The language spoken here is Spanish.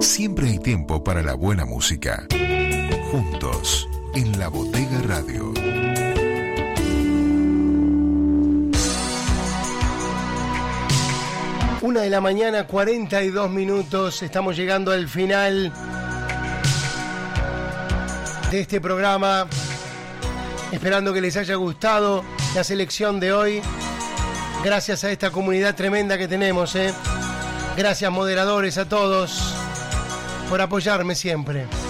Siempre hay tiempo para la buena música. Juntos, en La Botega Radio. Una de la mañana, 42 minutos. Estamos llegando al final de este programa. Esperando que les haya gustado la selección de hoy. Gracias a esta comunidad tremenda que tenemos, Gracias, moderadores, a todos por apoyarme siempre.